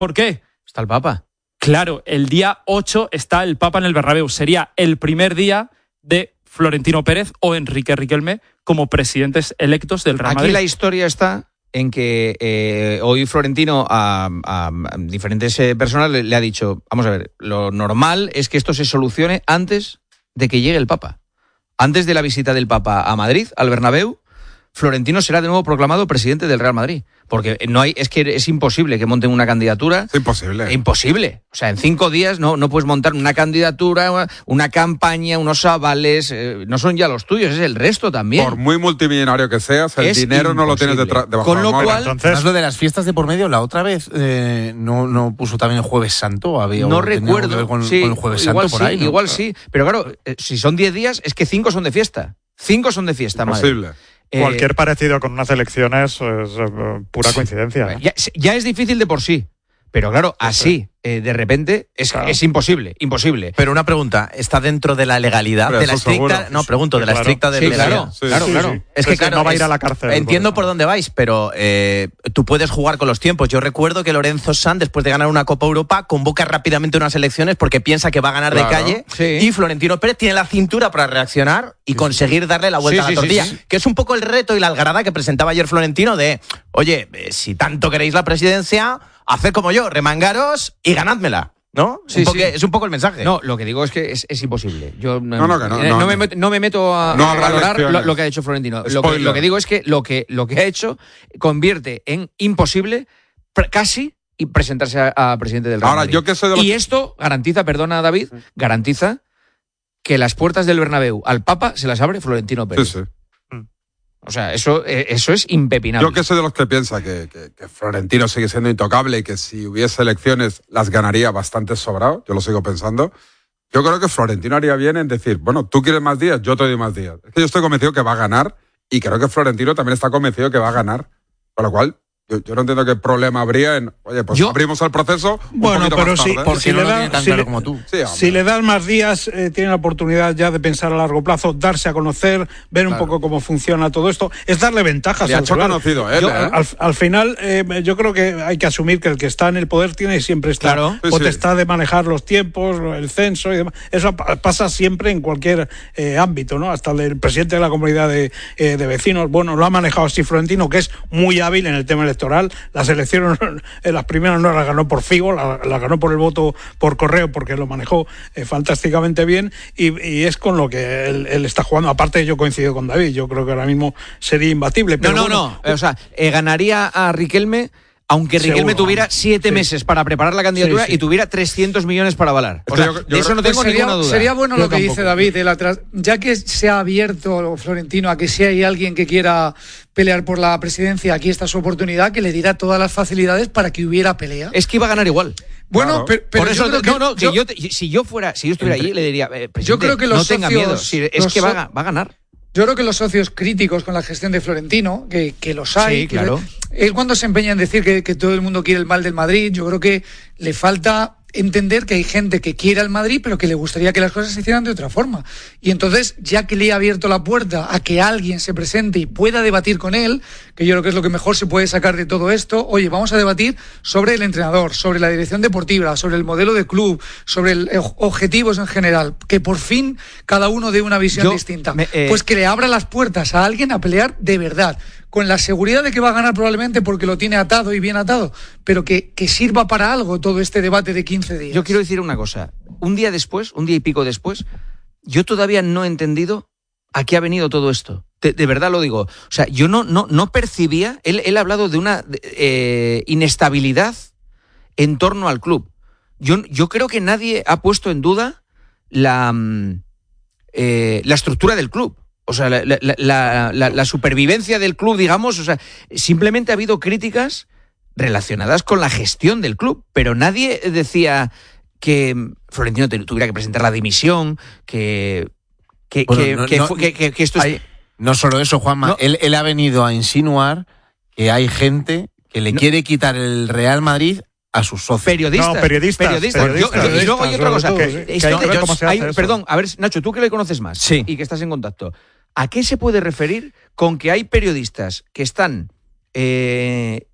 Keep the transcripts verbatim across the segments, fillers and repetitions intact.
¿Por qué? Está el Papa. Claro, el día ocho está el Papa en el Bernabéu. Sería el primer día de Florentino Pérez o Enrique Riquelme como presidentes electos del Real Madrid. Aquí la historia está en que eh, hoy Florentino a, a, a diferentes eh, personas le, le ha dicho, vamos a ver, lo normal es que esto se solucione antes de que llegue el Papa. Antes de la visita del Papa a Madrid, al Bernabéu, Florentino será de nuevo proclamado presidente del Real Madrid. Porque no hay, es que es imposible que monten una candidatura. Es imposible. Imposible. O sea, en cinco días no, no puedes montar una candidatura, una campaña, unos avales. Eh, no son ya los tuyos, es el resto también. Por muy multimillonario que seas, el es dinero imposible. no lo tienes detrás, debajo Con de lo la cual, almohada. Entonces, lo de las fiestas de por medio, la otra vez eh, no, no puso también el Jueves Santo. Había no tenía algo que recuerdo. ver Con, sí, con el Jueves igual Santo sí, por ahí, ¿no? Igual sí. Pero claro, eh, si son diez días, es que cinco son de fiesta. Cinco son de fiesta, madre. Imposible. Eh, Cualquier parecido con unas elecciones es eh, pura coincidencia. ¿eh? Ya, ya es difícil de por sí, pero claro, así, eh, de repente, es, Claro. es imposible, imposible. Pero una pregunta, ¿está dentro de la legalidad? Pero de la eso estricta, seguro. no, pregunto, de la Claro. estricta de Sí, legalidad. claro, Sí, claro, sí, claro. sí. Es Sí, que sí, claro, no va a es- ir a la cárcel. entiendo por dónde vais, pero eh, tú puedes jugar con los tiempos. Yo recuerdo que Lorenzo Sanz, después de ganar una Copa Europa, convoca rápidamente unas elecciones porque piensa que va a ganar Claro. de calle. Sí. Y Florentino Pérez tiene la cintura para reaccionar y conseguir darle la vuelta Sí, a sí, la sí, tortilla. sí. Que es un poco el reto y la algarada que presentaba ayer Florentino de, oye, eh, si tanto queréis la presidencia, haced como yo, remangaros y ganádmela. ¿No? Sí, Un poco- sí. Es un poco el mensaje. No, lo que digo es que es, es imposible. Yo No, no, que no, eh, no, me, no. met- no me meto a, No a habrá valorar lo, elecciones. lo que ha hecho Florentino. Lo que, Spoiler. lo que digo es que lo que lo que ha hecho convierte en imposible pr- casi y presentarse a, a presidente del Real Ahora, Madrid. yo que soy de los Y que- esto garantiza, perdona David, garantiza que las puertas del Bernabéu al Papa se las abre Florentino Pérez. Sí, sí. O sea, eso, eh, eso es impepinable. Yo que soy de los que piensa que, que- que Florentino sigue siendo intocable y que si hubiese elecciones las ganaría bastante sobrado, yo lo sigo pensando. Yo creo que Florentino haría bien en decir, bueno, tú quieres más días, yo te doy más días. Es que yo estoy convencido que va a ganar y creo que Florentino también está convencido que va a ganar. Con lo cual, yo, yo no entiendo qué problema habría en, oye, pues Yo- abrimos el proceso un Bueno, poquito pero más sí, tarde. Porque si no le lo da- tiene tan si claro le- como tú. Sí, hombre. Si le das más días, eh, tiene la oportunidad ya de pensar a largo plazo, darse a conocer, ver un Claro. poco cómo funciona todo esto, es darle ventajas Le ha al hecho rival. conocido él, Yo, ¿eh? al, al final, eh, yo creo que hay que asumir que el que está en el poder tiene siempre esta Claro. Sí, potestad de manejar los tiempos, el censo y demás. Eso pa- pasa siempre en cualquier eh, ámbito, ¿no? Hasta el del presidente de la comunidad de, eh, de vecinos, bueno, lo ha manejado así Florentino, que es muy hábil en el tema electoral. Las elecciones, eh, las primeras no las ganó por Figo, las la ganó por el voto por correo, porque lo manejó eh, fantásticamente bien, y, y es con lo que él, él está jugando. Aparte, yo coincido con David, yo creo que ahora mismo sería imbatible. No, Pero no, bueno, no. O sea, eh, ganaría a Riquelme, aunque Riquelme Seguro. tuviera siete Sí. meses para preparar la candidatura Sí, sí. y tuviera trescientos millones para avalar. O Es que sea, yo- yo de eso creo- no Pues tengo sería, ninguna duda. sería bueno Yo lo que tampoco. dice David, el atras- ya que se ha abierto Florentino a que si hay alguien que quiera pelear por la presidencia, aquí está su oportunidad, que le diera todas las facilidades para que hubiera pelea. Es que iba a ganar igual. Bueno, Claro. pero, pero Por eso, yo creo no, que, no, que yo- yo te- si yo fuera, si yo estuviera allí, le diría, eh, presidente, creo que los no tenga socios- miedo. Si es los que va, so- a- va a ganar. Yo creo que los socios críticos con la gestión de Florentino, que, que los hay, Sí, que claro. él cuando se empeña en decir que, que todo el mundo quiere el mal del Madrid, yo creo que le falta entender que hay gente que quiere al Madrid, pero que le gustaría que las cosas se hicieran de otra forma. Y entonces, ya que le ha abierto la puerta a que alguien se presente y pueda debatir con él, que yo creo que es lo que mejor se puede sacar de todo esto, oye, vamos a debatir sobre el entrenador, sobre la dirección deportiva, sobre el modelo de club, sobre el oj- objetivos en general, que por fin cada uno dé una visión Yo distinta. me- eh, Pues que le abra las puertas a alguien a pelear de verdad, con la seguridad de que va a ganar probablemente porque lo tiene atado y bien atado, pero que, que sirva para algo todo este debate de quince días. Yo quiero decir una cosa. Un día después, un día y pico después, yo todavía no he entendido a qué ha venido todo esto. De, de verdad lo digo. O sea, yo no, no, no percibía, él, él ha hablado de una eh, inestabilidad en torno al club. Yo, yo creo que nadie ha puesto en duda la, mm, eh, la estructura del club. O sea, la, la, la, la, la supervivencia del club, digamos. O sea, simplemente ha habido críticas relacionadas con la gestión del club, pero nadie decía que Florentino te- tuviera que presentar la dimisión, que que, Bueno, que, no- que no- fu- que- que- que esto es- Hay- no solo eso, Juanma. No. Él, él ha venido a insinuar que hay gente que le No. quiere quitar el Real Madrid a sus socios. periodistas. No, periodistas, periodistas. periodistas. Yo- y luego hay otra cosa. Sobre que- todo, sí. es Que hay que que ver yo- cómo se hay- hace eso. perdón, a ver, Nacho, tú que le conoces más Sí. y que estás en contacto, ¿a qué se puede referir con que hay periodistas que están eh,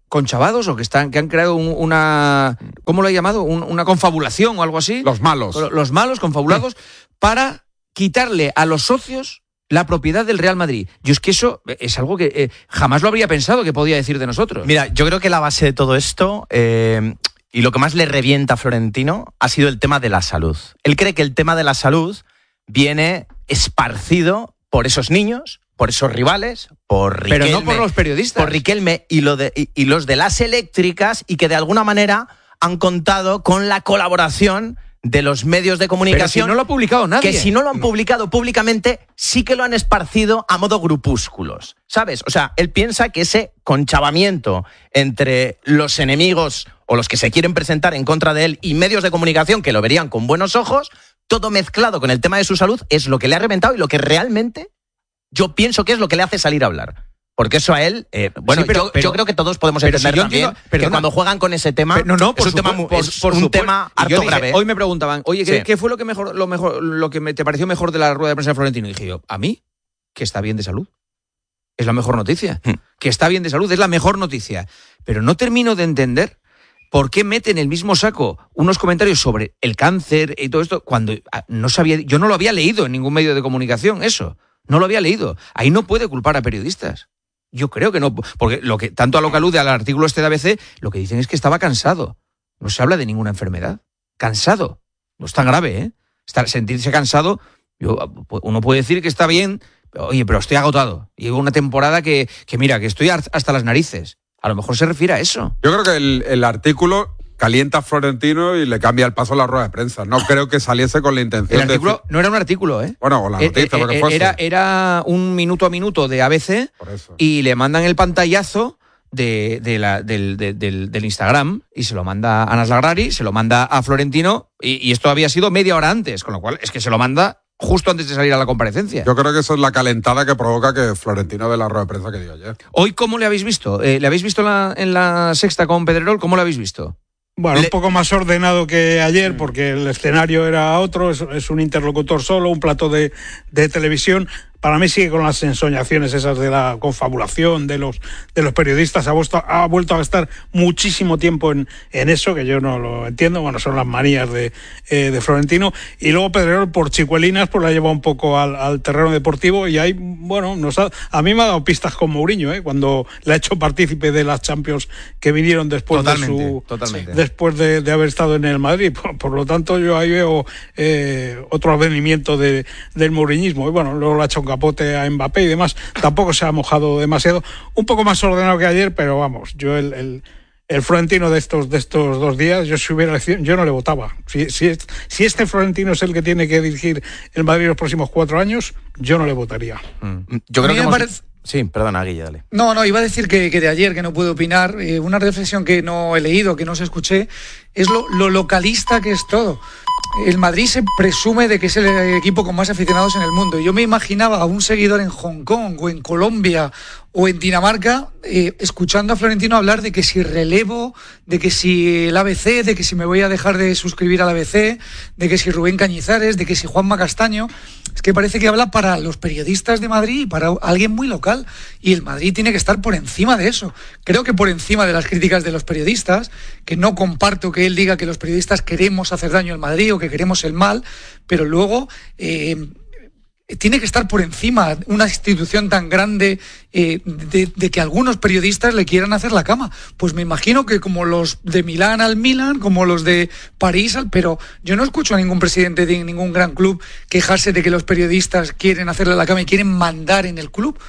conchavados o que están que han creado un, una ¿cómo lo he llamado? Un, una confabulación o algo así. Los malos. Los malos confabulados para quitarle a los socios la propiedad del Real Madrid. Yo es que eso es algo que eh, jamás lo habría pensado que podía decir de nosotros. Mira, yo creo que la base de todo esto eh, y lo que más le revienta a Florentino ha sido el tema de la salud. Él cree que el tema de la salud viene esparcido por esos niños, por esos rivales, por Riquelme, pero no por los periodistas. Por Riquelme y, lo de, y, y los de las eléctricas, y que de alguna manera han contado con la colaboración de los medios de comunicación. Pero si no lo ha publicado nadie. Que si no lo han publicado públicamente, sí que lo han esparcido a modo grupúsculos, ¿sabes? O sea, él piensa que ese conchavamiento entre los enemigos o los que se quieren presentar en contra de él y medios de comunicación que lo verían con buenos ojos, todo mezclado con el tema de su salud, es lo que le ha reventado y lo que realmente yo pienso que es lo que le hace salir a hablar. Porque eso a él, eh, bueno, sí, pero, yo, pero, yo creo que todos podemos pero entender si yo también entiendo, perdona, que cuando juegan con ese tema, pero, no, no, por es un tema, supuesto, es por, por un supuesto. tema Y harto yo dije, grave. hoy me preguntaban, oye, ¿qué, Sí. ¿qué fue lo que mejor, lo mejor, lo que me, te pareció mejor de la rueda de prensa de Florentino? Y dije yo, a mí, que está bien de salud. Es la mejor noticia. Hmm. Que está bien de salud es la mejor noticia. Pero no termino de entender por qué mete en el mismo saco unos comentarios sobre el cáncer y todo esto cuando no sabía, yo no lo había leído en ningún medio de comunicación, eso. No lo había leído. Ahí no puede culpar a periodistas. Yo creo que no, porque lo que tanto a lo que alude al artículo este de A B C, lo que dicen es que estaba cansado. No se habla de ninguna enfermedad. Cansado. No es tan grave, ¿eh? Estar, sentirse cansado, yo, uno puede decir que está bien, pero, oye, pero estoy agotado. Llevo una temporada que, que, mira, que estoy hasta las narices. A lo mejor se refiere a eso. Yo creo que el, el artículo calienta a Florentino y le cambia el paso a la rueda de prensa. No creo que saliese con la intención El artículo de... no era un artículo, ¿eh? Bueno, o la noticia, eh, lo que eh, fuese. Era, era un minuto a minuto de A B C y le mandan el pantallazo de, de la, del, de, del, del Instagram y se lo manda a Anas Lagrari, se lo manda a Florentino y, y esto había sido media hora antes, con lo cual es que se lo manda justo antes de salir a la comparecencia. Yo creo que eso es la calentada que provoca que Florentino dé la rueda de prensa que dio ayer. ¿Hoy cómo le habéis visto? Eh, ¿Le habéis visto en la, en la Sexta con Pedrerol? ¿Cómo lo habéis visto? Bueno, Le... un poco más ordenado que ayer, porque el escenario era otro, es, es un interlocutor solo, un plato de, de televisión. Para mí sigue con las ensoñaciones esas de la confabulación de los de los periodistas. Ha vuelto, ha vuelto a gastar muchísimo tiempo en, en eso, que yo no lo entiendo. Bueno, son las manías de, eh, de Florentino. Y luego Pedrerol, por chicuelinas, pues la lleva un poco al, al terreno deportivo. Y ahí, bueno, nos ha, a mí me ha dado pistas con Mourinho, ¿eh? Cuando le ha hecho partícipe de las Champions que vinieron después totalmente, de su totalmente. después de, de haber estado en el Madrid. Por, por lo tanto, yo ahí veo eh, otro advenimiento de, del mouriñismo. Y bueno, luego lo ha hecho un capote a Mbappé y demás, tampoco se ha mojado demasiado, un poco más ordenado que ayer, pero vamos, yo el, el, el Florentino de estos de estos dos días, yo si hubiera yo no le votaba. Si, si, si este Florentino es el que tiene que dirigir el Madrid los próximos cuatro años, yo no le votaría. Mm. Yo creo que hemos... parece... Sí, perdona, Guille, dale. No, no, iba a decir que, que de ayer, que no puedo opinar, eh, una reflexión que no he leído, que no se escuché, es lo, lo localista que es todo. El Madrid se presume de que es el equipo con más aficionados en el mundo. Yo me imaginaba a un seguidor en Hong Kong o en Colombia o en Dinamarca eh, escuchando a Florentino hablar de que si relevo, de que si el A B C, de que si me voy a dejar de suscribir al A B C, de que si Rubén Cañizares, de que si Juanma Castaño. Es que parece que habla para los periodistas de Madrid y para alguien muy local. Y el Madrid tiene que estar por encima de eso. Creo que por encima de las críticas de los periodistas, que no comparto que él diga que los periodistas queremos hacer daño al Madrid o que queremos el mal, pero luego eh, tiene que estar por encima una institución tan grande eh, de, de que algunos periodistas le quieran hacer la cama. Pues me imagino que como los de Milán al Milan, como los de París al... Pero yo no escucho a ningún presidente de ningún gran club quejarse de que los periodistas quieren hacerle la cama y quieren mandar en el club.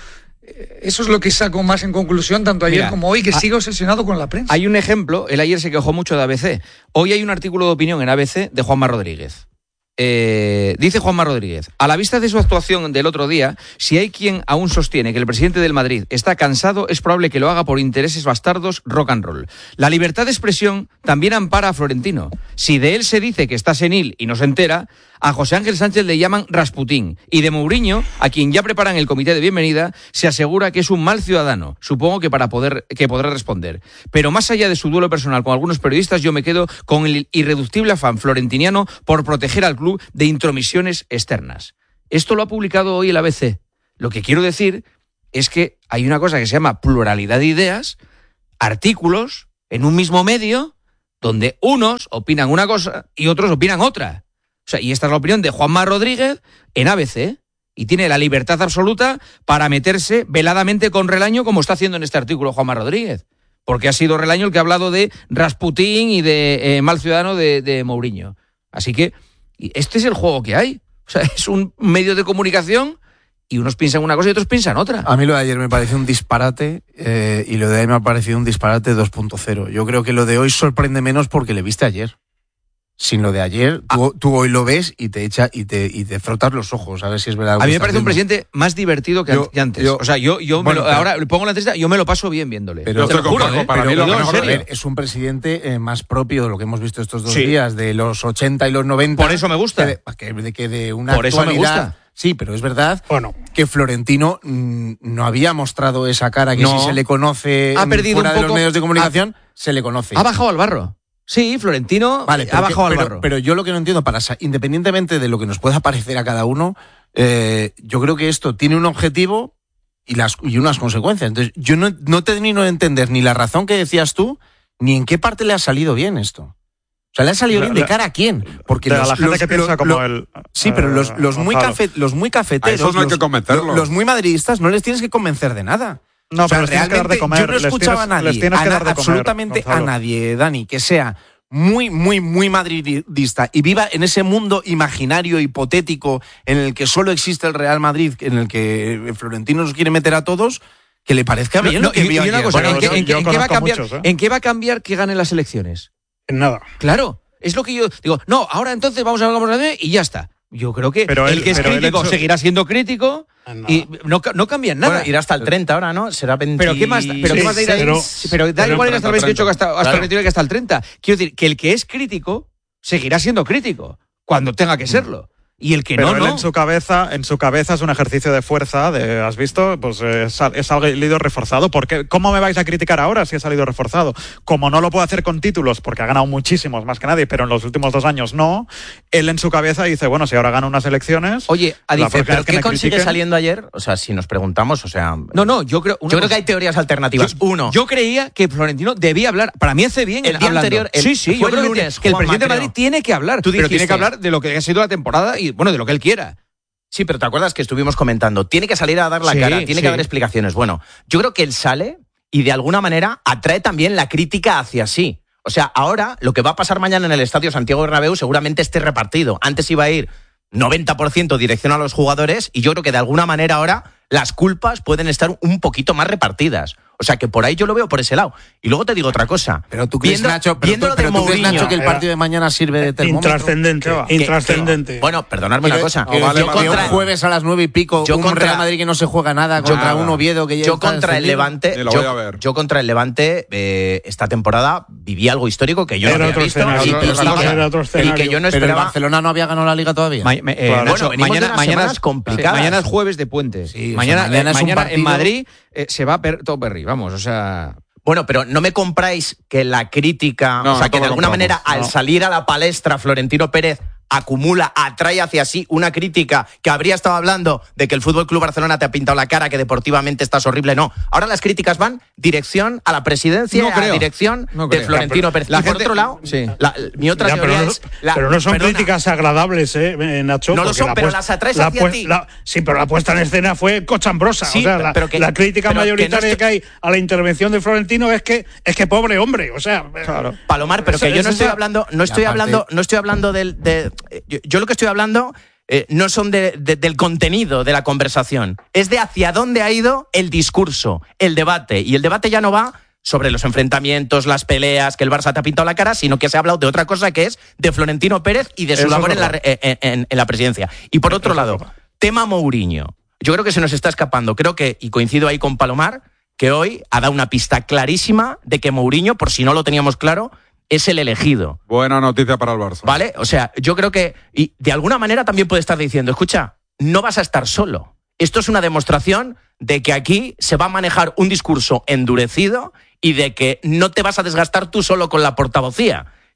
Eso es lo que saco más en conclusión, tanto ayer Mira, como hoy, que sigo obsesionado con la prensa. Hay un ejemplo, él ayer se quejó mucho de A B C. Hoy hay un artículo de opinión en A B C de Juanma Rodríguez. Eh, dice Juanma Rodríguez, a la vista de su actuación del otro día, si hay quien aún sostiene que el presidente del Madrid está cansado, es probable que lo haga por intereses bastardos rock and roll. La libertad de expresión también ampara a Florentino. Si de él se dice que está senil y no se entera, a José Ángel Sánchez le llaman Rasputín. Y de Mourinho, a quien ya preparan el comité de bienvenida, se asegura que es un mal ciudadano. Supongo que para poder que podrá responder. Pero más allá de su duelo personal con algunos periodistas, yo me quedo con el irreductible afán florentiniano por proteger al club de intromisiones externas. Esto lo ha publicado hoy el A B C. Lo que quiero decir es que hay una cosa que se llama pluralidad de ideas. artículos en un mismo medio donde unos opinan una cosa y otros opinan otra. O sea, y esta es la opinión de Juanma Rodríguez en A B C. Y tiene la libertad absoluta para meterse veladamente con Relaño, como está haciendo en este artículo Juanma Rodríguez. Porque ha sido Relaño el que ha hablado de Rasputín y de eh, mal ciudadano de, de Mourinho. Así que este es el juego que hay. O sea, es un medio de comunicación y unos piensan una cosa y otros piensan otra. A mí lo de ayer me pareció un disparate eh, y lo de hoy me ha parecido un disparate dos punto cero. Yo creo que lo de hoy sorprende menos porque le viste ayer. Sin lo de ayer, tú, ah. tú hoy lo ves y te echa y te, y te frotas los ojos a ver si es verdad. A mí me parece un presidente más divertido que, yo, antes. Yo, o sea, yo, yo bueno, me lo, pero, ahora le pongo la entrevista, yo me lo paso bien viéndole. Pero, te lo juro, ¿eh? para pero, mí lo pero, mejor, ver, es un presidente eh, más propio de lo que hemos visto estos dos sí. días, de los ochenta y los noventa. Por eso me gusta. Que de, que de, que de una Por eso actualidad, me gusta. Sí, pero es verdad bueno. que Florentino mmm, no había mostrado esa cara que no. si se le conoce ha perdido fuera un poco, de los medios de comunicación, ha, se le conoce. Ha bajado al barro. Sí, Florentino vale, ha bajado que, al pero, barro. Pero yo lo que no entiendo, para independientemente de lo que nos pueda parecer a cada uno, eh, yo creo que esto tiene un objetivo y, las, y unas consecuencias. Entonces, yo no, no termino de entender ni la razón que decías tú, ni en qué parte le ha salido bien esto. O sea, ¿le ha salido bien de cara a quién? Porque de los, la gente los, que piensa los, como los, el... Sí, pero los, los, muy cafe, los muy cafeteros, a esos no hay los, que convencerlos. Los, los muy madridistas, no les tienes que convencer de nada. No, o sea, pero les tienes que dar de comer. Yo no he escuchado tienes, a nadie, les a, que dar de absolutamente comer, a nadie, Dani, que sea muy, muy, muy madridista y viva en ese mundo imaginario, hipotético, en el que solo existe el Real Madrid, en el que Florentino nos quiere meter a todos, que le parezca bien no, lo que y, vio y una ayer. cosa, Bueno, ¿en, yo, qué, en, yo en qué va a cambiar, muchos, ¿eh? ¿en qué va a cambiar que gane las elecciones? En nada. Claro, es lo que yo digo. No, ahora entonces vamos a hablar y ya está. Yo creo que pero el él, que es crítico hecho... seguirá siendo crítico y no, no cambia nada. Bueno, irá hasta el treinta ahora, ¿no? Será veinte... Pero ¿qué más da? Pero, sí, ¿qué más da ir ahí? pero, pero da pero igual ir hasta el veintiocho que hasta, hasta claro. el veintinueve que hasta el treinta. Quiero decir, que el que es crítico seguirá siendo crítico cuando tenga que serlo. Y el que pero no, él no. en su cabeza, en su cabeza es un ejercicio de fuerza, de, ¿has visto? Pues es, es salido reforzado. ¿Por qué? ¿Cómo me vais a criticar ahora si he salido reforzado? Como no lo puedo hacer con títulos, porque ha ganado muchísimos más que nadie, pero en los últimos dos años no, él en su cabeza dice, bueno, si ahora gano unas elecciones... Oye, Adife, ¿pero qué consigue critiquen... saliendo ayer? O sea, si nos preguntamos, o sea... No, no, yo creo... Yo creo cosa, que hay teorías alternativas. Yo, Uno... Yo creía que Florentino debía hablar. Para mí hace bien el día hablando. anterior... El, sí, sí, yo creo lunes, que, que el presidente Juanma, de Madrid tiene que hablar. Tú pero dijiste, tiene que hablar de lo que ha sido la temporada y, bueno, de lo que él quiera. Sí, pero ¿te acuerdas que estuvimos comentando? Tiene que salir a dar la sí, cara, tiene sí. que dar explicaciones. Bueno, yo creo que él sale y de alguna manera atrae también la crítica hacia sí. O sea, ahora lo que va a pasar mañana en el Estadio Santiago Bernabéu seguramente esté repartido. Antes iba a ir noventa por ciento dirección a los jugadores y yo creo que de alguna manera ahora las culpas pueden estar un poquito más repartidas. O sea, que por ahí yo lo veo por ese lado. Y luego te digo otra cosa. Pero tú crees, viendo, Nacho, pero, viendo tú, pero de tú crees, Mourinho, Nacho, que el partido de mañana sirve de termómetro. Intrascendente, que, intrascendente. que, bueno, perdonadme una cosa. No, vale, yo vale, contra, un jueves a las nueve y pico, yo un contra, Real Madrid que no se juega nada contra yo, un Oviedo que ya yo está contra el Levante, yo, yo contra el Levante eh, esta temporada viví algo histórico que yo era no había otro visto escenario, y, otro, y, otro, y, era otro escenario. y que yo no Pero esperaba. el Barcelona no había ganado la Liga todavía. Ma, me, eh, claro. Nacho, Bueno, venimos mañana, de unas mañana semanas es complicadas. Mañana es jueves de puente. Sí, mañana, o sea, mañana eh, es un mañana partido... en Madrid eh, se va per, todo perri, vamos, o sea... Bueno, pero no me compráis que la crítica, No, o sea, no que de alguna compramos, manera no. al salir a la palestra Florentino Pérez acumula, atrae hacia sí una crítica que habría estado hablando de que el Fútbol Club Barcelona te ha pintado la cara, que deportivamente estás horrible. No, ahora las críticas van dirección a la presidencia, no a la dirección no de creo. Florentino Pérez. La y por gente, otro lado, sí. la, mi otra Ya, teoría pero, no, es... La, pero no son perdona, críticas agradables, ¿eh, Nacho? No lo son, la pero puesta, las atraes la hacia puesta, ti. La, sí, pero la puesta en escena fue cochambrosa. Sí, o sea, la, pero que, la crítica pero mayoritaria que, no que hay a la intervención de Florentino es que es que pobre hombre, o sea... Claro. Palomar, pero que yo no estoy hablando, no estoy hablando, no estoy hablando del... De, yo, yo lo que estoy hablando... Eh, no son de, de, del contenido de la conversación, es de hacia dónde ha ido el discurso, el debate. Y el debate ya no va sobre los enfrentamientos, las peleas, que el Barça te ha pintado la cara, sino que se ha hablado de otra cosa que es de Florentino Pérez y de su Eso labor es en, la, en, en, en la presidencia. Y por otro lado, tema Mourinho. Yo creo que se nos está escapando. Creo que, y coincido ahí con Palomar, que hoy ha dado una pista clarísima de que Mourinho, por si no lo teníamos claro, es el elegido. Buena noticia para el Barça. ¿Vale? O sea, yo creo que... Y de alguna manera también puede estar diciendo, escucha, no vas a estar solo. Esto es una demostración de que aquí se va a manejar un discurso endurecido y de que no te vas a desgastar tú solo con la portavocía,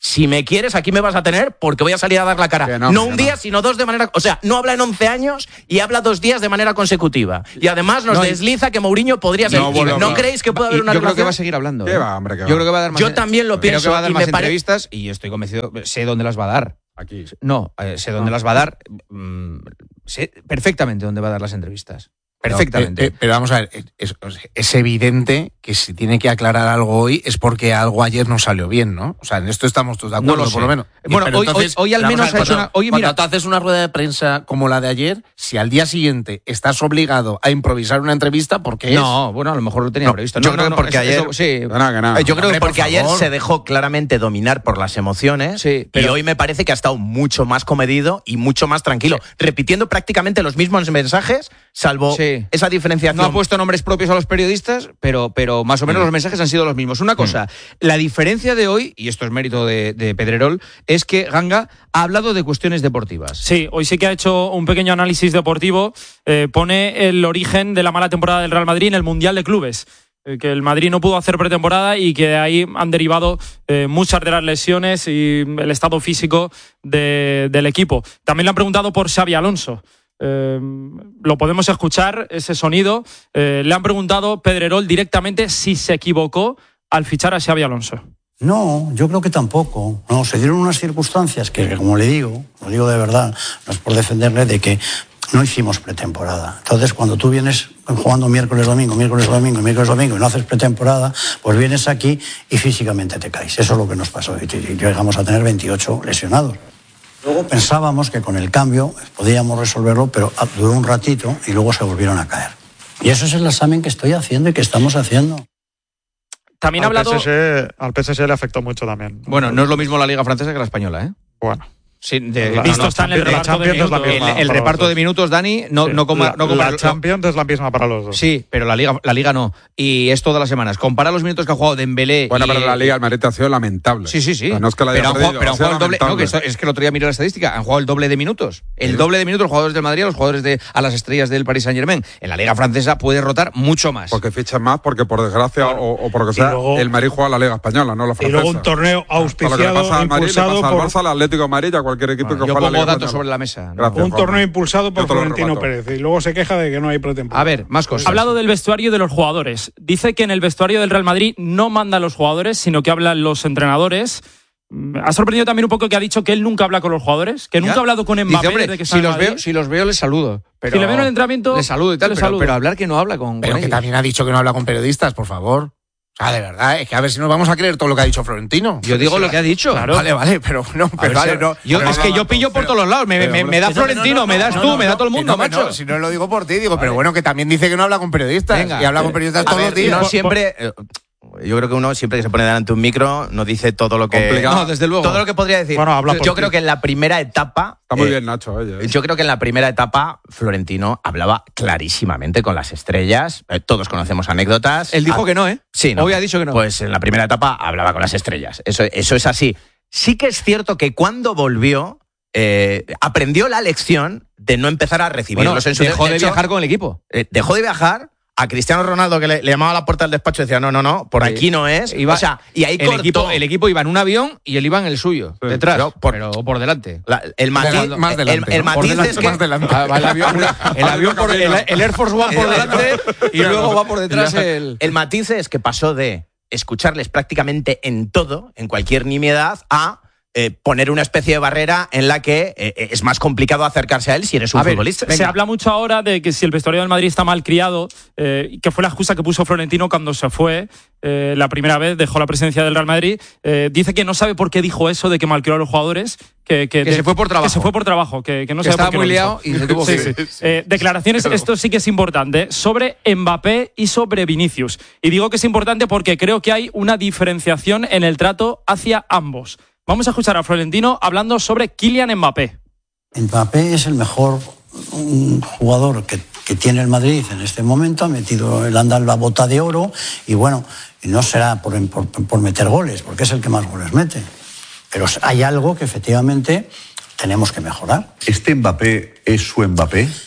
si me quieres, aquí me vas a tener porque voy a salir a dar la cara. no, no un no. día, sino dos de manera... O sea, no habla en once años y habla dos días de manera consecutiva. Y además nos No, y- desliza que Mourinho podría ser... No, ¿Y bueno, ¿No no. creéis que puede Y haber una yo creo que relación? va a seguir hablando. ¿Qué ¿eh? va, hombre, qué va? Yo creo que va a dar más. Yo también lo Creo pienso, que va a dar y más me pare- entrevistas y estoy convencido. Sé dónde las va a dar. Aquí. No, eh, sé dónde las va a dar. mm, sé perfectamente dónde va a dar las entrevistas. Perfectamente. Pero, eh, pero vamos a ver, es, es evidente que si tiene que aclarar algo hoy es porque algo ayer no salió bien, ¿no? O sea, en esto estamos todos de No acuerdo, lo sé. por lo menos. Bueno, Pero hoy- hoy- hoy al vamos menos a ver, ha hecho cuando- una- oye, cuando mira- tú haces una rueda de prensa como la de ayer, si al día siguiente estás obligado a improvisar una entrevista, ¿por qué es? No, bueno, a lo mejor lo tenía No, previsto. yo No, creo no, que no, porque es- ayer- eso- sí. Que nada, que nada. Eh, Yo creo Hombre, que porque por ayer favor. se dejó claramente dominar por las emociones Sí, y pero- hoy me parece que ha estado mucho más comedido y mucho más tranquilo, repitiendo prácticamente los mismos mensajes, salvo Sí. esa diferenciación. No ha puesto nombres propios a los periodistas, pero, pero más o menos Mm. los mensajes han sido los mismos. Una cosa, la diferencia de hoy, y esto es mérito de, de Pedrerol, es que Ganga ha hablado de cuestiones deportivas. Sí, hoy sí que ha hecho un pequeño análisis deportivo. Eh, pone el origen de la mala temporada del Real Madrid en el Mundial de Clubes. Eh, que el Madrid no pudo hacer pretemporada y que de ahí han derivado eh, muchas de las lesiones y el estado físico de- del equipo. También le han preguntado por Xabi Alonso. Eh, lo podemos escuchar, ese sonido. Eh, le han preguntado Pedrerol directamente si se equivocó al fichar a Xabi Alonso. No, yo creo que tampoco. No, se dieron unas circunstancias que, como le digo, lo digo de verdad, no es por defenderle, de que no hicimos pretemporada. Entonces, cuando tú vienes jugando miércoles, domingo, miércoles, domingo, miércoles, domingo y no haces pretemporada, pues vienes aquí y físicamente te caes. Eso es lo que nos pasó. Y llegamos a tener veintiocho lesionados. Luego pensábamos que con el cambio podíamos resolverlo, pero duró un ratito y luego se volvieron a caer. Y eso es el examen que estoy haciendo y que estamos haciendo. También ha Al hablado... P S G, al P S G le afectó mucho también. Bueno, no es lo mismo la Liga Francesa que la española, ¿eh? Bueno. Sí, de, La- no, Visto no, está en el Champions- reparto de Champions es la minutos. misma. el, el para reparto los de dos. minutos, Dani, no, Sí. no como, la, no como la lo- Champions es la misma para los dos. Sí, pero la Liga, la Liga no. Y es todas las semanas. Compara los minutos que ha jugado Dembélé. Bueno, y, pero la Liga, el Madrid ha sido lamentable. Sí, sí, sí. O sea, no es que la haya pero han perdido, jugado, pero han ha sido jugado el doble. No, que lamentable. esto- es que el otro día miré la estadística. Han jugado el doble de minutos. El Sí. doble de minutos los jugadores del Madrid a los jugadores de a las estrellas del Paris Saint Germain. En la Liga Francesa puede rotar mucho más. Porque fichan más, porque por desgracia o, o porque sea, luego- el Madrid juega la Liga Española, no la Y francesa. luego un torneo Todo lo que le auspiciado, pasa al Madrid le impulsado pasa al por Barça, al Atlético de Madrid, a cualquier equipo que Yo juega la pongo Liga datos Española. sobre la mesa. Gracias, un Juanma. torneo impulsado Yo por te lo Florentino rebato. Pérez. Y luego se queja de que no hay pretemporada. A ver, más cosas. Ha hablado del vestuario y de los jugadores. Dice que en el vestuario del Real Madrid no mandan los jugadores, sino que hablan los entrenadores. Mm, Ha sorprendido también un poco que ha dicho que él nunca habla con los jugadores, que nunca Ya. ha hablado con Dice, Mbappé hombre, desde que está si en los Madrid. veo, si los veo les saludo. Pero Si le veo en el entrenamiento, les saludo y tal, le pero, saludo. pero hablar que no habla con, Pero con que ellos. también ha dicho que no habla con periodistas, por favor. O sea, de verdad, es que a ver si nos vamos a creer todo lo que ha dicho Florentino. Yo digo lo que ha dicho. Claro. Vale, vale, pero no, A pero ver, vale, si- no. yo, Pero es no, que no, yo pillo por pero- todos los lados. Me, pero, me- hombre, me da Que no, que no, Florentino, no, me no, das no, tú, no, me da no, todo el que mundo, no, que macho. no, si no lo digo por ti, digo, pero bueno, que también dice que no habla con periodistas. Venga. y habla con periodistas A todos ver, los días. no siempre... eh, Yo creo que uno siempre que se pone delante de un micro no dice todo lo que... Complicado. No, desde luego. Todo lo que podría decir. Bueno, habla por yo ti. creo que en la primera etapa... Está muy eh, bien, Nacho. Oye, ¿eh? Yo creo que en la primera etapa Florentino hablaba clarísimamente con las estrellas. Eh, todos conocemos anécdotas. Él dijo Ah, que no, ¿eh? Sí, no. Hoy ha dicho que no. Pues en la primera etapa hablaba con las estrellas. Eso, eso es así. Sí que es cierto que cuando volvió, eh, aprendió la lección de no empezar a recibirlos bueno, en su dejó de hecho, viajar con el equipo. eh, dejó de viajar. A Cristiano Ronaldo, que le, le llamaba a la puerta del despacho, decía, no, no, no, por Sí. aquí no es. Iba- o sea, y ahí el cortó. equipo, el equipo iba en un avión y él iba en el suyo, Sí. detrás. Pero por- pero por delante. La- el matiz, Más- más el- delante, el ¿no? matiz Por delante, es que... más delante. Ah, va el avión, el, avión por, el, el Air Force One por delante y luego va por detrás el... El matiz es que pasó de escucharles prácticamente en todo, en cualquier nimiedad, a eh, poner una especie de barrera en la que eh, es más complicado acercarse a él si eres un A ver, futbolista. Se habla mucho ahora de que si el vestuario del Madrid está mal criado, eh, que fue la excusa que puso Florentino cuando se fue eh, la primera vez, dejó la presidencia del Real Madrid. Eh, dice que no sabe por qué dijo eso de que malcrió a los jugadores. Que, que, Que de- se fue por trabajo. Que se fue por trabajo, que, que no Que sabe estaba por qué muy lo liado dijo. y se tuvo Sí, que ir. sí. Eh, declaraciones, esto sí que es importante, sobre Mbappé y sobre Vinicius. Y digo que es importante porque creo que hay una diferenciación en el trato hacia ambos. Vamos a escuchar a Florentino hablando sobre Kylian Mbappé. Mbappé es el mejor mm, jugador que, que tiene el Madrid en este momento, ha metido el anda en la bota de oro y bueno, y no será por, por, por meter goles, porque es el que más goles mete. Pero hay algo que efectivamente tenemos que mejorar. ¿Este Mbappé es su Mbappé?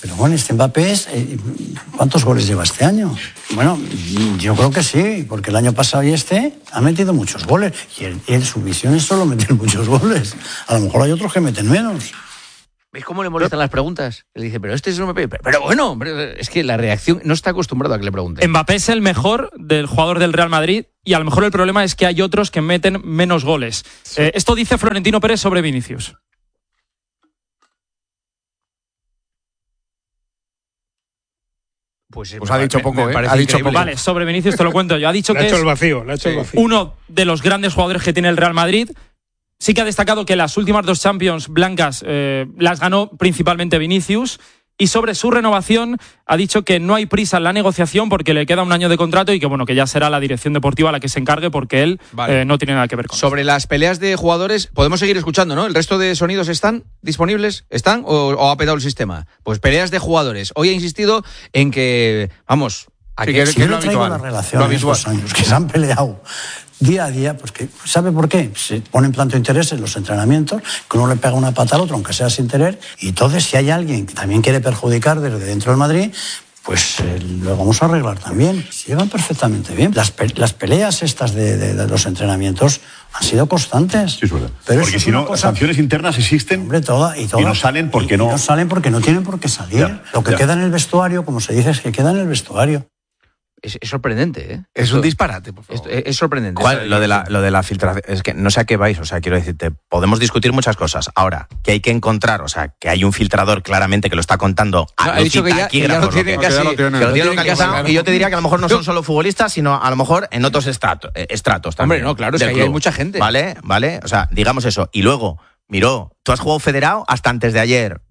Pero bueno, este Mbappé es... Eh, ¿cuántos goles lleva este año? Bueno, yo creo que sí, porque el año pasado y este ha metido muchos goles. Y él, él su misión es solo meter muchos goles. A lo mejor hay otros que meten menos. ¿Veis cómo le molestan las preguntas? Le dice, pero este es un Mbappé. Pero, pero bueno, es que la reacción no está acostumbrado a que le pregunten. Mbappé es el mejor del jugador del Real Madrid y a lo mejor el problema es que hay otros que meten menos goles. Sí. Eh, esto dice Florentino Pérez sobre Vinicius. Pues, pues ha dicho me, poco, me ¿eh? Ha dicho poco. Vale, sobre Vinicius te lo cuento yo. Ha dicho le que ha hecho es el vacío, le ha hecho el vacío. uno de los grandes jugadores que tiene el Real Madrid. Sí que ha destacado que las últimas dos Champions blancas eh, las ganó principalmente Vinicius. Y sobre su renovación ha dicho que no hay prisa en la negociación porque le queda un año de contrato y que bueno que ya será la dirección deportiva la que se encargue porque él vale. eh, no tiene nada que ver con Sobre eso. Las peleas de jugadores, podemos seguir escuchando, ¿no? ¿El resto de sonidos están disponibles? ¿Están o, o ha petado el sistema? Pues peleas de jugadores. Hoy ha insistido en que, vamos... Sí, que, que, que no traigo la relación de estos años, que se han peleado día a día, pues que, ¿sabe por qué? Se ponen tanto interés en los entrenamientos, que uno le pega una pata al otro, aunque sea sin querer, y entonces si hay alguien que también quiere perjudicar desde dentro del Madrid, pues eh, lo vamos a arreglar también. Se llevan perfectamente bien. Las, pe- las peleas estas de, de, de los entrenamientos han sido constantes. Sí, es verdad. Pero porque es si no, cosa... las sanciones internas existen Hombre, toda, y, toda, y no salen porque y, no... Y no salen porque no tienen por qué salir. Ya, lo que ya. queda en el vestuario, como se dice, es que queda en el vestuario. Es, es sorprendente, ¿eh? Es Esto, un disparate, por favor. Es, es sorprendente. ¿Cuál? Lo de la, lo de la filtración. Es que no sé a qué vais, o sea, quiero decirte, podemos discutir muchas cosas. Ahora, que hay que encontrar, o sea, que hay un filtrador claramente que lo está contando a No, ha dicho que ya, que ya lo tiene No, casi, que ya lo tiene. que lo tiene localizado, casi- y yo te diría que a lo mejor no son solo futbolistas, sino a lo mejor en otros estratos, eh, estratos también. Hombre, no, claro, es del que ahí hay club. mucha gente. Vale, vale, o sea, digamos eso. Y luego, miró, tú has jugado federado hasta antes de ayer.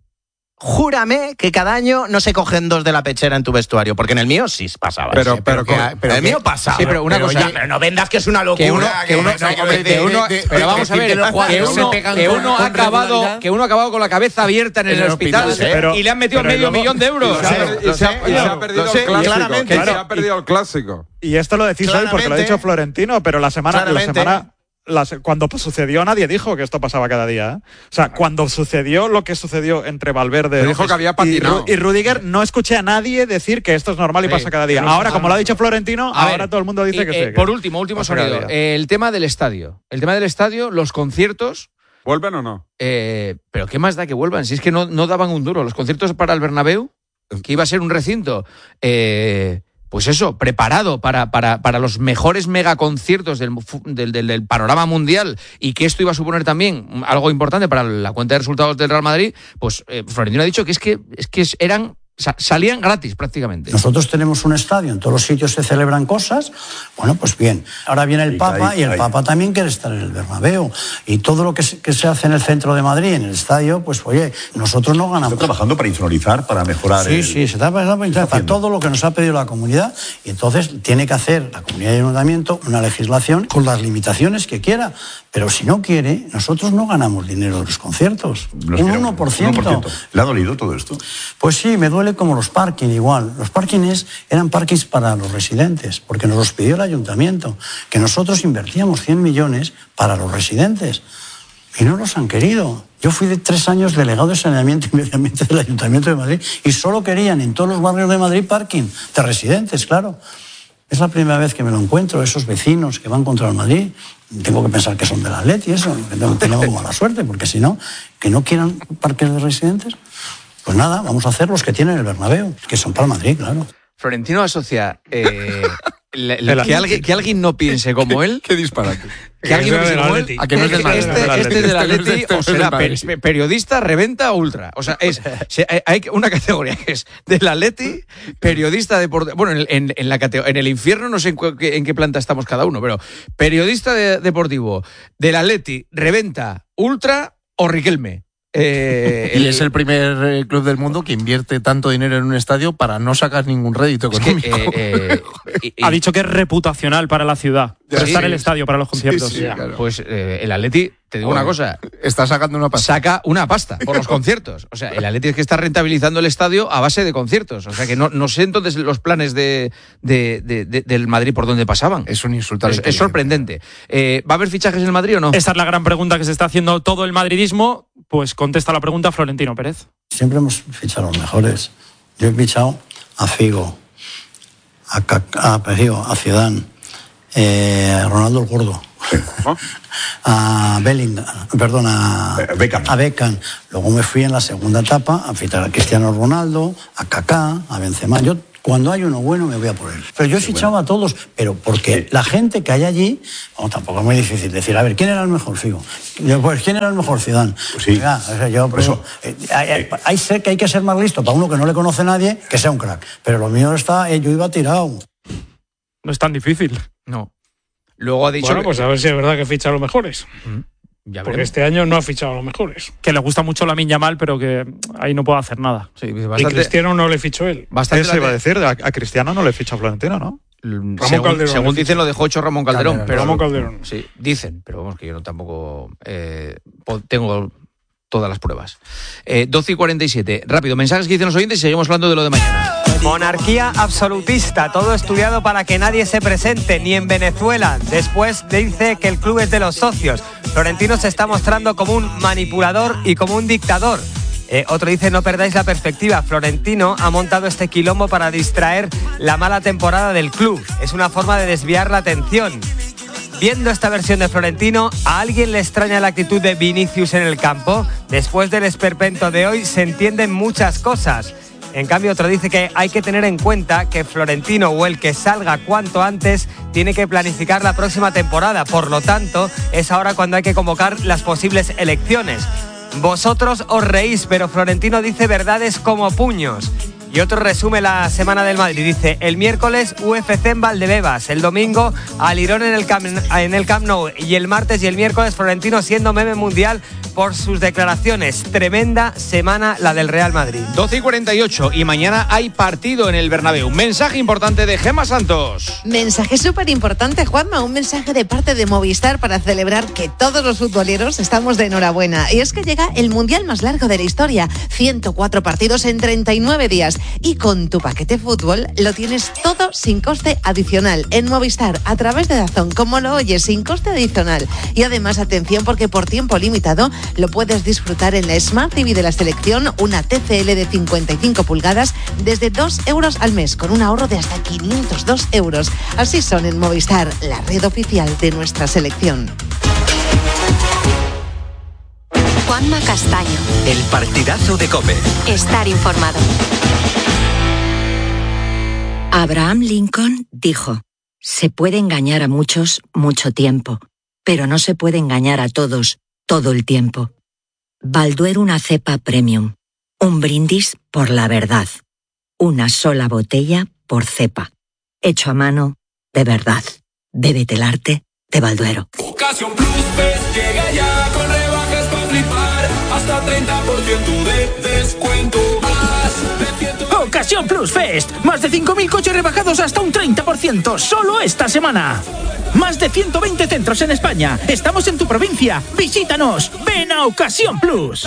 Júrame que cada año no se cogen dos de la pechera en tu vestuario, porque en el mío sí pasaba. Pero- eso. pero que- con- pero el que- mío pasaba. sí, pero una cosa- ya, pero no vendas que es una locura. Que uno, que uno, no, que uno- que uno- de- de- pero vamos a de- ver, de los que jugadores uno, se pegan que con- uno ha con acabado, regularidad. que uno ha acabado con la cabeza abierta en el, En el hospital, hospital, ¿eh? pero- y le han metido pero medio luego- millón de euros. Y se ha- Lo sé, y se ha- y se lo ha perdido sé, el clásico. claramente. Que se Claro. ha perdido el clásico. Y esto lo decís hoy porque lo ha Claramente. dicho Florentino, pero la semana, la Claramente. semana la se- cuando sucedió nadie dijo que esto pasaba cada día. ¿eh? O sea, cuando sucedió lo que sucedió entre Valverde Se dijo que había y, patinado. Ru- y Rudiger, no escuché a nadie decir que esto es normal y Sí, pasa cada día. pero Ahora, sí. como lo ha dicho Florentino, A ver, ahora todo el mundo dice y, que eh, sí. que por último, último pasa cada sonido. día. Eh, el tema del estadio. El tema del estadio, los conciertos. ¿Vuelven o no? Eh, pero ¿qué más da que vuelvan? Si es que no, no daban un duro. Los conciertos para el Bernabéu, que iba a ser un recinto, eh, pues eso, preparado para, para, para los mejores megaconciertos del, fu- del, del, del panorama mundial, y que esto iba a suponer también algo importante para la cuenta de resultados del Real Madrid, pues eh, Florentino ha dicho que es que, es que eran... sa- salían gratis prácticamente. Nosotros tenemos un estadio, en todos los sitios se celebran cosas, bueno, pues bien. Ahora viene el Y Papa ahí- y el ahí. Papa también quiere estar en el Bernabéu. Y todo lo que se, que se hace en el centro de Madrid, en el estadio, pues oye, nosotros no Está ganamos. trabajando para insonorizar, para mejorar Sí, el- sí, se está trabajando para haciendo? todo lo que nos ha pedido la comunidad, y entonces tiene que hacer la comunidad y el ayuntamiento una legislación con las limitaciones que quiera. Pero si no quiere, nosotros no ganamos dinero de los conciertos. Nos Un quedamos- uno por ciento. ¿Le ha dolido todo esto? Pues sí, me duele como los parking igual. Los parkings eran parkings para los residentes, porque nos los pidió el ayuntamiento, que nosotros invertíamos cien millones para los residentes. Y no los han querido. Yo fui de tres años delegado de saneamiento y medio ambiente del Ayuntamiento de Madrid y solo querían en todos los barrios de Madrid parking de residentes, claro. Es la primera vez que me lo encuentro, esos vecinos que van contra el Madrid. Tengo que pensar que son del Atleti y eso, que tengo- tenemos mala suerte, porque si no, que no quieran parques de residentes, pues nada, vamos a hacer los que tienen el Bernabéu, que son para el Madrid, claro. Florentino asocia eh, le- le- El que, Atleti. alguien, que alguien no piense como él. Qué disparate. Que alguien no Es piense del como él. Atleti. A que no es del Madrid. Este, Del Atleti. este es del Este no es Atleti de- este o no es del será Madrid. pe- periodista reventa ultra. O sea, es se- hay- hay una categoría que es del Atleti, periodista deportivo. Bueno, en, en- en la catego- en el infierno no sé en, cu- en qué planta estamos cada uno, pero periodista de- deportivo del Atleti, reventa ultra o Riquelme. Eh, Y es el primer eh, club del mundo que invierte tanto dinero en un estadio para no sacar ningún rédito es que, económico. eh, eh, y- y- Ha dicho que es reputacional para la ciudad, Sí, prestar sí. el estadio para los conciertos. sí, claro. Pues eh, el Atleti, te digo una cosa, Está sacando una pasada. saca una pasta por los conciertos. O sea, el Atleti es que está rentabilizando el estadio a base de conciertos. O sea, que no, no sé entonces los planes de, de- de- de- del Madrid por dónde pasaban. Es un insulto a la Es, es inteligencia. sorprendente. Eh, ¿Va a haber fichajes en el Madrid o no? Esta es la gran pregunta que se está haciendo todo el madridismo. Pues contesta la pregunta Florentino Pérez. Siempre hemos fichado a los mejores. Yo he fichado a Figo, a, Kaká, a, Figo, a Zidane, eh, a Ronaldo el Gordo, ¿no? a Bellingham, perdón, a Beckham. a Beckham. Luego me fui en la segunda etapa a fichar a Cristiano Ronaldo, a Kaká, a Benzema. Yo, cuando hay uno bueno, me voy a por él. Pero yo he fichado a todos, pero porque la gente que hay allí, bueno, tampoco es muy difícil decir, a ver, ¿quién era el mejor, Figo? Yo, pues, ¿quién era el mejor, Zidane? Pues sí. Venga, o sea, yo, Por eso. eh, hay, hay- hay sé que hay que ser más listo para uno que no le conoce nadie, que sea un crack. Pero lo mío está, eh, yo iba tirado. No es tan difícil. No. Luego ha dicho Bueno, que- pues a ver si es verdad que ficha a los mejores. ya Porque veremos. este año no ha fichado a los mejores. Que le gusta mucho Lamine Yamal, pero que ahí no puede hacer nada. Sí, Y bastante, Cristiano no le fichó él. bastante Eso iba a la- decir, a, a Cristiano no le ficha a Florentino, ¿no? Según, Calderón, según le dicen, lo dejó hecho Ramón Calderón. Calderón, pero Ramón Calderón. Sí, dicen, pero vamos, que yo no tampoco eh, po- tengo todas las pruebas. Eh, doce y cuarenta y siete. Rápido, mensajes que dicen los oyentes y seguimos hablando de lo de mañana. Monarquía absolutista, todo estudiado para que nadie se presente, ni en Venezuela. Después dice que el club es de los socios. Florentino se está mostrando como un manipulador y como un dictador. Eh, otro dice, no perdáis la perspectiva. Florentino ha montado este quilombo para distraer la mala temporada del club. Es una forma de desviar la atención. Viendo esta versión de Florentino, ¿a alguien le extraña la actitud de Vinicius en el campo? Después del esperpento de hoy se entienden muchas cosas. En cambio, otro dice que hay que tener en cuenta que Florentino o el que salga cuanto antes tiene que planificar la próxima temporada. Por lo tanto, es ahora cuando hay que convocar las posibles elecciones. Vosotros os reís, pero Florentino dice verdades como puños. Y otro resume la semana del Madrid. Dice, el miércoles U F C en Valdebebas, el domingo Alirón en el Camp, en el Camp Nou y el martes y el miércoles Florentino siendo meme mundial por sus declaraciones. Tremenda semana la del Real Madrid. doce y cuarenta y ocho y mañana hay partido en el Bernabéu. Mensaje importante de Gemma Santos. Mensaje súper importante, Juanma, un mensaje de parte de Movistar para celebrar que todos los futboleros estamos de enhorabuena. Y es que llega el mundial más largo de la historia, ciento cuatro partidos en treinta y nueve días. Y con tu paquete fútbol lo tienes todo sin coste adicional en Movistar a través de DAZN, como lo oyes, sin coste adicional. Y además, atención, porque por tiempo limitado lo puedes disfrutar en la Smart T V de la selección, una T C L de cincuenta y cinco pulgadas, desde dos euros al mes, con un ahorro de hasta quinientos dos euros. Así son en Movistar, la red oficial de nuestra selección. Juanma Castaño. El partidazo de COPE. Estar informado. Abraham Lincoln dijo, se puede engañar a muchos mucho tiempo, pero no se puede engañar a todos todo el tiempo. Balduero una cepa premium. Un brindis por la verdad. Una sola botella por cepa. Hecho a mano de verdad. Bébete el arte de Balduero. Ocasión Plus Fest llega ya con rebajas para flipar. Hasta treinta por ciento de descuento. Más de ciento... Ocasión Plus Fest. Más de cinco mil coches rebajados hasta un treinta por ciento. Solo esta semana. Más de ciento veinte centros en España. Estamos en tu provincia. Visítanos. Ven a Ocasión Plus.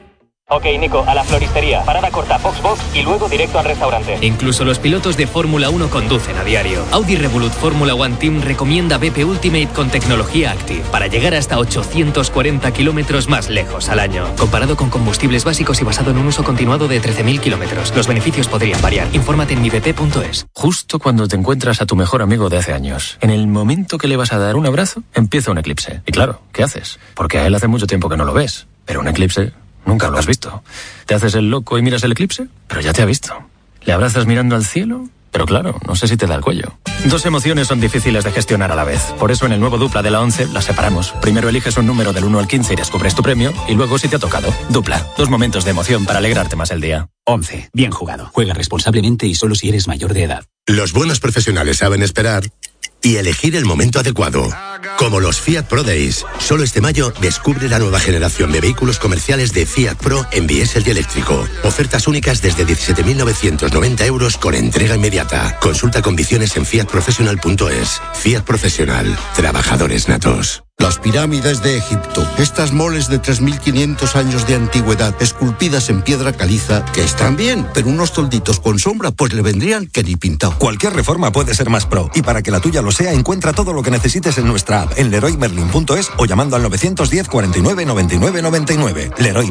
Ok, Nico, a la floristería. Parada corta, Box Box y luego directo al restaurante. Incluso los pilotos de Fórmula uno conducen a diario. Audi Revolut Fórmula One Team recomienda B P Ultimate con tecnología Active para llegar hasta ochocientos cuarenta kilómetros más lejos al año. Comparado con combustibles básicos y basado en un uso continuado de trece mil kilómetros. Los beneficios podrían variar. Infórmate en mi b p punto es. Justo cuando te encuentras a tu mejor amigo de hace años, en el momento que le vas a dar un abrazo, empieza un eclipse. Y claro, ¿qué haces? Porque a él hace mucho tiempo que no lo ves. Pero un eclipse... nunca lo has visto. ¿Te haces el loco y miras el eclipse? Pero ya te ha visto. ¿Le abrazas mirando al cielo? Pero claro, no sé si te da el cuello. Dos emociones son difíciles de gestionar a la vez. Por eso en el nuevo Dupla de la once las separamos. Primero eliges un número del uno al quince y descubres tu premio. Y luego si te ha tocado. Dupla. Dos momentos de emoción para alegrarte más el día. once. Bien jugado. Juega responsablemente y solo si eres mayor de edad. Los buenos profesionales saben esperar y elegir el momento adecuado. Como los Fiat Pro Days. Solo este mayo descubre la nueva generación de vehículos comerciales de Fiat Pro en diésel y eléctrico. Ofertas únicas desde diecisiete mil novecientos noventa euros con entrega inmediata. Consulta condiciones en fiat professional punto es. Fiat Profesional. Trabajadores natos. Las pirámides de Egipto, estas moles de tres mil quinientos años de antigüedad, esculpidas en piedra caliza, que están bien, pero unos tolditos con sombra, pues le vendrían que ni pintado. Cualquier reforma puede ser más pro, y para que la tuya lo sea, encuentra todo lo que necesites en nuestra app, en leroy merlin punto es o llamando al novecientos diez, cuarenta y nueve, noventa y nueve, noventa y nueve. Leroy